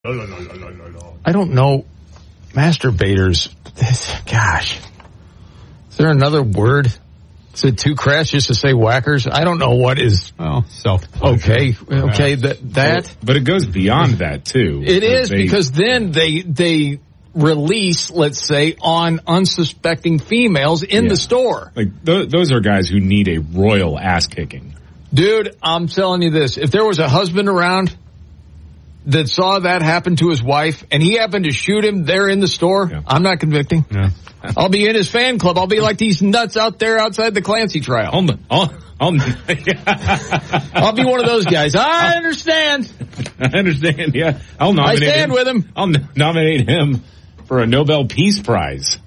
I don't know. Masturbators. Gosh. Is there another word? Is it too crass just to say whackers? I don't know what is. Well, Okay. That. But it goes beyond that, too. It is, because then they release, let's say, on unsuspecting females in the store. Like, those are guys who need a royal ass kicking. Dude, I'm telling you this. If there was a husband around that saw that happen to his wife and he happened to shoot him there in the store, I'm not convicting. Yeah. I'll be in his fan club. I'll be like these nuts out there outside the Clancy trial. I'll be one of those guys. I understand. I understand, yeah. I stand with him. I'll nominate him for a Nobel Peace Prize.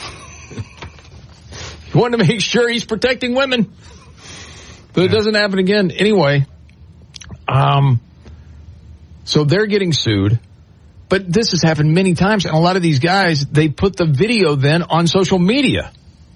You want to make sure he's protecting women. But it doesn't happen again. Anyway, so they're getting sued. But this has happened many times. And a lot of these guys, they put the video then on social media.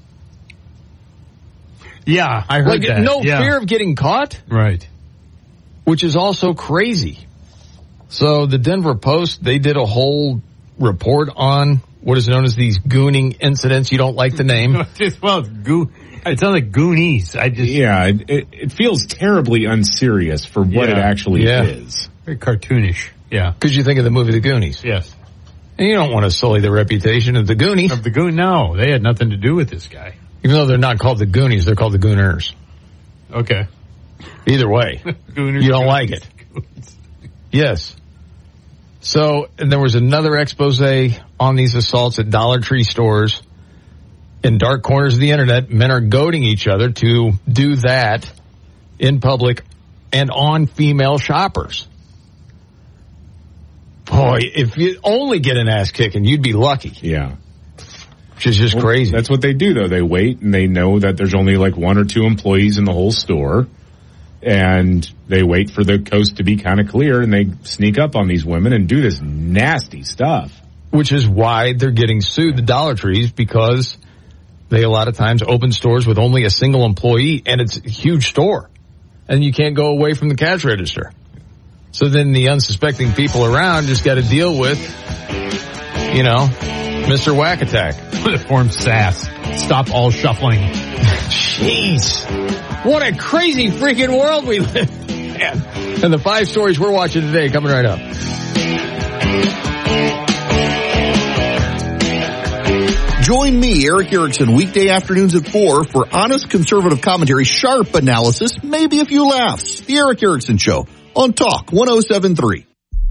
Yeah, I heard that. No fear of getting caught. Right. Which is also crazy. So the Denver Post, they did a whole report on what is known as these gooning incidents. You don't like the name. It sounds like Goonies. It feels terribly unserious for what it actually is. Very cartoonish. Yeah. Because you think of the movie The Goonies. Yes. And you don't want to sully the reputation of the Goonies. No, they had nothing to do with this guy. Even though they're not called the Goonies, they're called the Gooners. Okay. Either way, you don't like it. Yes. So, and there was another expose on these assaults at Dollar Tree stores. In dark corners of the internet, men are goading each other to do that in public and on female shoppers. Boy, if you only get an ass kicking, you'd be lucky. Yeah. Which is just crazy. That's what they do, though. They wait, and they know that there's only like one or two employees in the whole store. And they wait for the coast to be kind of clear, and they sneak up on these women and do this nasty stuff. Which is why they're getting sued, the Dollar Trees, because they a lot of times open stores with only a single employee, and it's a huge store. And you can't go away from the cash register. So then the unsuspecting people around just got to deal with, Mr. Whack Attack. Form SAS. Stop all shuffling. Jeez. What a crazy freaking world we live in. And the 5 stories we're watching today coming right up. Join me, Eric Erickson, weekday afternoons at 4 for honest conservative commentary, sharp analysis, maybe a few laughs. The Eric Erickson Show on Talk 107.3.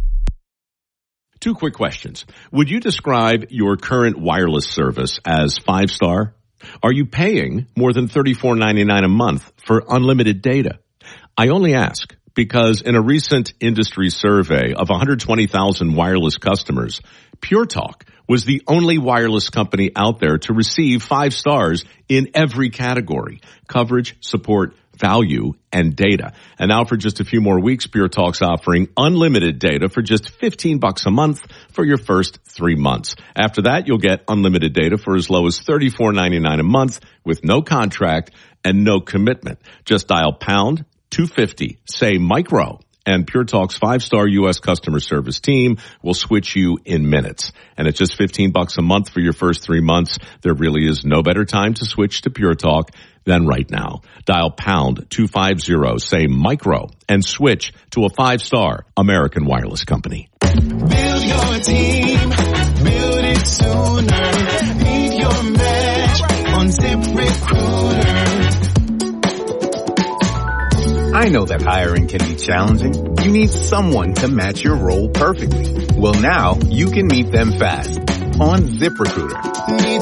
2 quick questions. Would you describe your current wireless service as 5-star? Are you paying more than $34.99 a month for unlimited data? I only ask because in a recent industry survey of 120,000 wireless customers, Pure Talk was the only wireless company out there to receive 5 stars in every category: coverage, support, value, and data. And now for just a few more weeks, Pure Talk's offering unlimited data for just $15 a month for your first 3 months. After that, you'll get unlimited data for as low as $34.99 a month with no contract and no commitment. Just dial pound 250, say micro, and Pure Talk's 5-star U.S. customer service team will switch you in minutes. And it's just $15 a month for your first 3 months. There really is no better time to switch to Pure Talk than right now. Dial pound 250, say micro, and switch to a 5-star American wireless company. Build your team, build it sooner. Leave your match on ZipRecruiter. I know that hiring can be challenging. You need someone to match your role perfectly. Well, now you can meet them fast on ZipRecruiter. Need